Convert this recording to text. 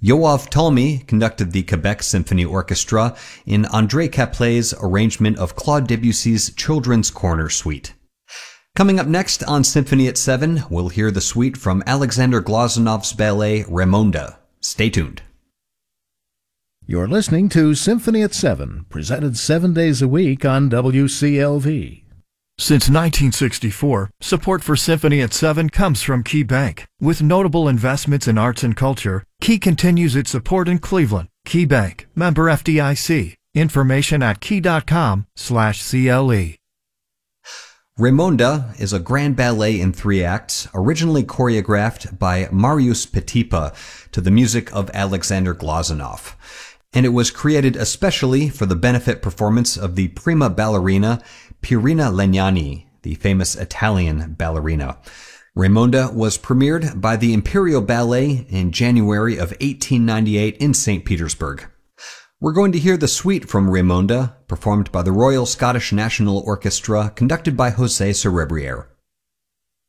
Yoav Talmy conducted the Quebec Symphony Orchestra in André Caplet's arrangement of Claude Debussy's Children's Corner Suite. Coming up next on Symphony at 7, we'll hear the suite from Alexander Glazunov's ballet Raymonda. Stay tuned. You're listening to Symphony at 7, presented 7 days a week on WCLV. Since 1964, support for Symphony at 7 comes from Key Bank. With notable investments in arts and culture, Key continues its support in Cleveland. Key Bank, member FDIC. Information at key.com/CLE. Raymonda is a grand ballet in 3 acts, originally choreographed by Marius Petipa to the music of Alexander Glazunov. And it was created especially for the benefit performance of the prima ballerina Pirina Legnani, the famous Italian ballerina. Raymonda was premiered by the Imperial Ballet in January of 1898 in St. Petersburg. We're going to hear the suite from Raymonda, performed by the Royal Scottish National Orchestra, conducted by José Cerebriere.